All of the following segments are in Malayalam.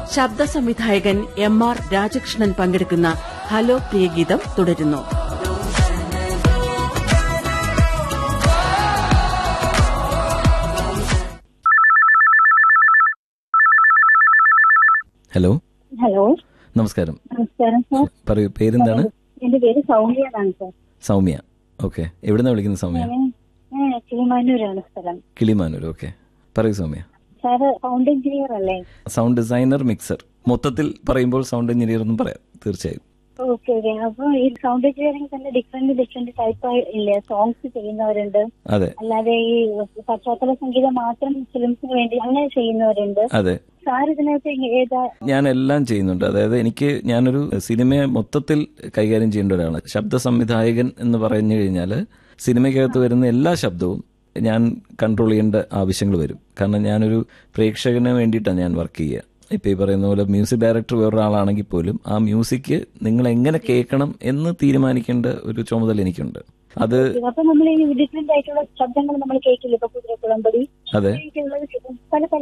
ശബ്ദ സംവിധായകൻ M.R. രാജകൃഷ്ണൻ പങ്കെടുക്കുന്ന ഹലോ പ്രിയഗീതം തുടരുന്നു. ഹലോ. ഹലോ, നമസ്കാരം. നമസ്കാരം സാർ. പറയൂ, പേരെന്താണ്? എന്റെ പേര് സൗമ്യ എന്നാണ് സാർ. സൗമ്യ. ഓക്കെ. എവിടുന്നാ വിളിക്കുന്നത് സൗമ്യ? കിളിമാനൂരാണ് സ്ഥലം. കിളിമാനൂർ. ഓക്കെ, പറയൂ സൗമ്യ. സാറ് സൗണ്ട് എഞ്ചിനീയർ അല്ലേ? Sound designer, mixer. മൊത്തത്തിൽ പറയുമ്പോൾ സൗണ്ട് എഞ്ചിനീയർ എന്നും പറയാം. തീർച്ചയായും. Okay okay. അപ്പൊ ഈ സൗണ്ട് എഞ്ചിനീയറിംഗ് തന്നെ ഡിഫറെന്റ് ടൈപ്പ് ഇല്ലേ? സോങ്സ് ചെയ്യുന്നവരുണ്ട്, അതെ. അല്ലാതെ ഈ പശ്ചാത്തല സംഗീതം മാത്രം ഫിലിംസിന് വേണ്ടി അങ്ങനെ ചെയ്യുന്നവരുണ്ട്. അതെ. സാർ ഇതിനകത്ത് ഏതാ? ഞാൻ എല്ലാം ചെയ്യുന്നുണ്ട്. അതായത് ഞാനൊരു സിനിമയെ മൊത്തത്തിൽ കൈകാര്യം ചെയ്യേണ്ട ഒരാളാണ്. ശബ്ദ സംവിധായകൻ എന്ന് പറഞ്ഞു കഴിഞ്ഞാൽ സിനിമയ്ക്കകത്ത് വരുന്ന എല്ലാ ശബ്ദവും ഞാൻ കൺട്രോൾ ചെയ്യേണ്ട ആവശ്യങ്ങൾ വരും. കാരണം ഞാനൊരു പ്രേക്ഷകന് വേണ്ടിയിട്ടാണ് ഞാൻ വർക്ക് ചെയ്യുക. ഇപ്പോൾ ഈ പറയുന്ന പോലെ മ്യൂസിക് ഡയറക്ടർ വേറൊരാളാണെങ്കിൽ പോലും ആ മ്യൂസിക് നിങ്ങൾ എങ്ങനെ കേൾക്കണം എന്ന് തീരുമാനിക്കേണ്ട ഒരു ചുമതല എനിക്കുണ്ട്. അത് അപ്പൊ നമ്മൾ ഈ ഡിഫറെന്റ് ആയിട്ടുള്ള ശബ്ദങ്ങൾ നമ്മൾ കേൾക്കില്ല. ഇപ്പൊ കുതിരക്കുളമ്പടി, അതെ, പല പല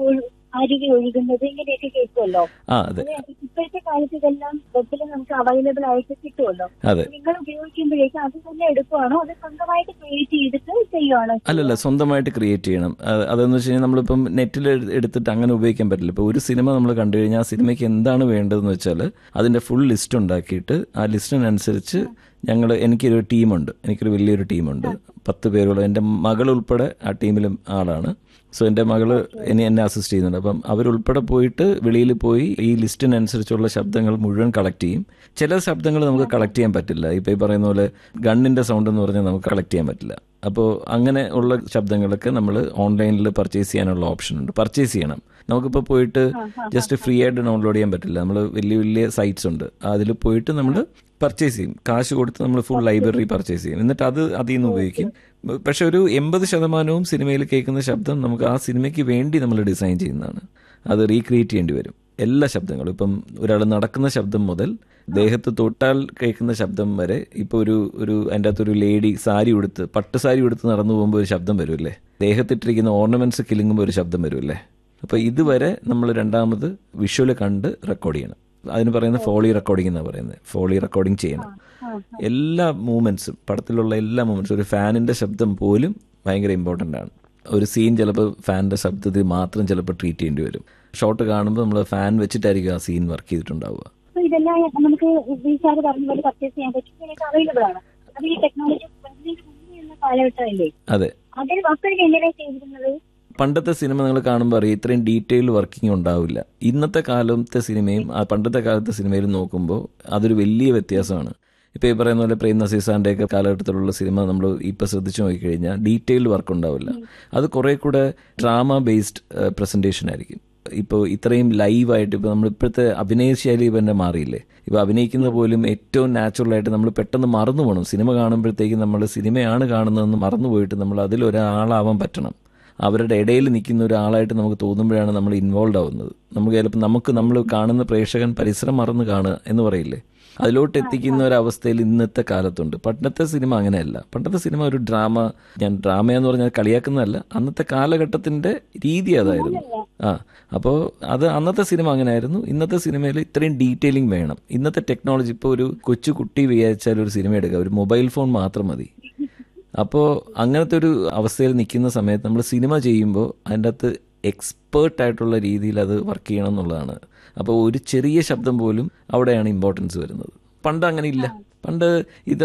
അരികെ ഒഴുകുന്നത് ഇങ്ങനെയൊക്കെ കേൾക്കുമല്ലോ. അതെ. ഇപ്പോഴത്തെ കാലത്ത് ഇതെല്ലാം വെബിൽ നമുക്ക് അവൈലബിൾ ആയിട്ട് കിട്ടുമല്ലോ. നിങ്ങൾ ഉപയോഗിക്കുമ്പോഴേക്കും അത് തന്നെ എടുക്കുവാണോ, അത് സ്വന്തമായിട്ട് ക്രിയേറ്റ് ചെയ്തിട്ട് ചെയ്യുവാണോ? അല്ലല്ല, സ്വന്തമായിട്ട് ക്രിയേറ്റ് ചെയ്യണം. അതെന്ന് വെച്ച് കഴിഞ്ഞാൽ നമ്മളിപ്പം നെറ്റിൽ എടുത്തിട്ട് അങ്ങനെ ഉപയോഗിക്കാൻ പറ്റില്ല. ഇപ്പോൾ ഒരു സിനിമ നമ്മൾ കണ്ടു കഴിഞ്ഞാൽ ആ സിനിമയ്ക്ക് എന്താണ് വേണ്ടതെന്ന് വെച്ചാൽ അതിന്റെ ഫുൾ ലിസ്റ്റ് ഉണ്ടാക്കിയിട്ട് ആ ലിസ്റ്റിനനുസരിച്ച് എനിക്കൊരു ടീമുണ്ട്. എനിക്കൊരു വലിയൊരു ടീമുണ്ട്. 10 പേരുള്ള എൻ്റെ മകൾ ഉൾപ്പെടെ ആ ടീമിലും ആളാണ്. സോ എൻ്റെ മകള് എന്നെ അസിസ്റ്റ് ചെയ്യുന്നുണ്ട്. അപ്പം അവരുൾപ്പെടെ പോയിട്ട് വെളിയിൽ പോയി ഈ ലിസ്റ്റിനനുസരിച്ചുള്ള ശബ്ദങ്ങൾ മുഴുവൻ കളക്ട് ചെയ്യും. ചില ശബ്ദങ്ങൾ നമുക്ക് കളക്ട് ചെയ്യാൻ പറ്റില്ല. ഇപ്പം ഈ പറയുന്ന പോലെ ഗണ്ണിന്റെ സൗണ്ട് എന്ന് പറഞ്ഞാൽ നമുക്ക് കളക്ട് ചെയ്യാൻ പറ്റില്ല. അപ്പോൾ അങ്ങനെ ഉള്ള ശബ്ദങ്ങളൊക്കെ നമ്മൾ ഓൺലൈനിൽ പർച്ചേസ് ചെയ്യാനുള്ള ഓപ്ഷൻ ഉണ്ട്. പർച്ചേസ് ചെയ്യണം. നമുക്കിപ്പോൾ പോയിട്ട് ജസ്റ്റ് ഫ്രീ ആയിട്ട് ഡൗൺലോഡ് ചെയ്യാൻ പറ്റില്ല. നമ്മൾ വലിയ വലിയ സൈറ്റ്സ് ഉണ്ട്. അതിൽ പോയിട്ട് നമ്മൾ പർച്ചേസ് ചെയ്യും. കാശ് കൊടുത്ത് നമ്മൾ ഫുൾ ലൈബ്രറി പർച്ചേസ് ചെയ്യും. എന്നിട്ട് അതിൽ നിന്ന് ഉപയോഗിക്കും. പക്ഷെ ഒരു 80% സിനിമയിൽ കേൾക്കുന്ന ശബ്ദം നമുക്ക് ആ സിനിമയ്ക്ക് വേണ്ടി നമ്മൾ ഡിസൈൻ ചെയ്യുന്നതാണ്. അത് റീക്രിയേറ്റ് ചെയ്യേണ്ടി വരും. എല്ലാ ശബ്ദങ്ങളും, ഇപ്പം ഒരാൾ നടക്കുന്ന ശബ്ദം മുതൽ ദേഹത്ത് തൊട്ടാൽ കേൾക്കുന്ന ശബ്ദം വരെ. ഇപ്പോൾ ഒരു അതിൻ്റെ അകത്തൊരു ലേഡി പട്ട് സാരി ഉടുത്ത് നടന്നു പോകുമ്പോൾ ഒരു ശബ്ദം വരുമല്ലേ? ദേഹത്തിട്ടിരിക്കുന്ന ഓർണമെന്റ്സ് കിലുങ്ങുമ്പോൾ ഒരു ശബ്ദം വരുമല്ലേ? അപ്പോൾ ഇതുവരെ നമ്മൾ രണ്ടാമത് വിഷ്വല് കണ്ട് റെക്കോർഡ് ചെയ്യണം. അതിന് പറയുന്നത് ഫോളി റെക്കോർഡിംഗ് എന്നാണ് പറയുന്നത്. ഫോളി റെക്കോർഡിംഗ് ചെയ്യണം. എല്ലാ മൂവ്മെന്റ്സും, പടത്തിലുള്ള എല്ലാ മൂവ്മെന്റ്സും, ഒരു ഫാനിന്റെ ശബ്ദം പോലും ഭയങ്കര ഇമ്പോർട്ടൻ്റ് ആണ്. ഒരു സീൻ ചിലപ്പോൾ ഫാനിന്റെ ശബ്ദത്തിൽ മാത്രം ചിലപ്പോൾ ട്രീറ്റ് ചെയ്യേണ്ടി വരും. ഷോട്ട് കാണുമ്പോൾ നമ്മൾ ഫാൻ വെച്ചിട്ടായിരിക്കും ആ സീൻ വർക്ക് ചെയ്തിട്ടുണ്ടാവുക. ഇതെല്ലാം നമുക്ക് പർച്ചേസ് ചെയ്യാൻ പറ്റും, അവൈലബിൾ ആണ്. അത് ഈ ടെക്നോളജി കാലഘട്ടമല്ലേ? അതെ. അതിൽ മക്കൾ എങ്ങനെയാണ് ചെയ്തിരുന്നത്? പണ്ടത്തെ സിനിമ നിങ്ങൾ കാണുമ്പോൾ അറിയാം, ഇത്രയും ഡീറ്റെയിൽ വർക്കിംഗ് ഉണ്ടാവില്ല. ഇന്നത്തെ കാലത്തെ സിനിമയും ആ പണ്ടത്തെ കാലത്തെ സിനിമയിലും നോക്കുമ്പോൾ അതൊരു വലിയ വ്യത്യാസമാണ്. ഇപ്പോൾ ഈ പറയുന്ന പോലെ പ്രേം നസീർ സാറിൻ്റെ ഒക്കെ കാലഘട്ടത്തിലുള്ള സിനിമ നമ്മൾ ഇപ്പോൾ ശ്രദ്ധിച്ചു നോക്കിക്കഴിഞ്ഞാൽ ഡീറ്റെയിൽഡ് വർക്ക് ഉണ്ടാവില്ല. അത് കുറേ കൂടെ ഡ്രാമ ബേസ്ഡ് പ്രസന്റേഷൻ ആയിരിക്കും. ഇപ്പോൾ ഇത്രയും ലൈവായിട്ട് ഇപ്പോൾ നമ്മൾ ഇപ്പോഴത്തെ അഭിനയ ശൈലി തന്നെ മാറിയില്ലേ? ഇപ്പോൾ അഭിനയിക്കുന്ന പോലും ഏറ്റവും നാച്ചുറലായിട്ട് നമ്മൾ പെട്ടെന്ന് മറന്നു പോകണം. സിനിമ കാണുമ്പോഴത്തേക്കും നമ്മൾ സിനിമയാണ് കാണുന്നതെന്ന് മറന്നു പോയിട്ട് നമ്മൾ അതിലൊരാളാവാൻ പറ്റണം. അവരുടെ ഇടയിൽ നിൽക്കുന്ന ഒരാളായിട്ട് നമുക്ക് തോന്നുമ്പോഴാണ് നമ്മൾ ഇൻവോൾവ് ആവുന്നത്. നമുക്ക് ചിലപ്പോൾ നമ്മൾ കാണുന്ന പ്രേക്ഷകൻ പരിസരം മറന്ന് കാണുക എന്ന് പറയില്ലേ? അതിലോട്ട് എത്തിക്കുന്ന ഒരവസ്ഥയിൽ ഇന്നത്തെ കാലത്തുണ്ട്. പണ്ടത്തെ സിനിമ അങ്ങനെയല്ല. പണ്ടത്തെ സിനിമ ഒരു ഞാൻ ഡ്രാമയെന്ന് പറഞ്ഞാൽ കളിയാക്കുന്നതല്ല, അന്നത്തെ കാലഘട്ടത്തിന്റെ രീതി അതായിരുന്നു. അപ്പോൾ അത് അന്നത്തെ സിനിമ അങ്ങനെയായിരുന്നു. ഇന്നത്തെ സിനിമയിൽ ഇത്രയും ഡീറ്റെയിലിംഗ് വേണം. ഇന്നത്തെ ടെക്നോളജി, ഇപ്പോൾ ഒരു കൊച്ചു കുട്ടി വിചാരിച്ചാൽ ഒരു സിനിമ എടുക്കുക, ഒരു മൊബൈൽ ഫോൺ മാത്രം മതി. അപ്പോൾ അങ്ങനത്തെ ഒരു അവസ്ഥയിൽ നിൽക്കുന്ന സമയത്ത് നമ്മൾ സിനിമ ചെയ്യുമ്പോൾ അതിൻ്റെ അകത്ത് എക്സ്പേർട്ടായിട്ടുള്ള രീതിയിൽ അത് വർക്ക് ചെയ്യണം എന്നുള്ളതാണ്. അപ്പോൾ ഒരു ചെറിയ ശബ്ദം പോലും അവിടെയാണ് ഇമ്പോർട്ടൻസ് വരുന്നത്. പണ്ട് അങ്ങനെ ഇല്ല. പണ്ട് ഇത്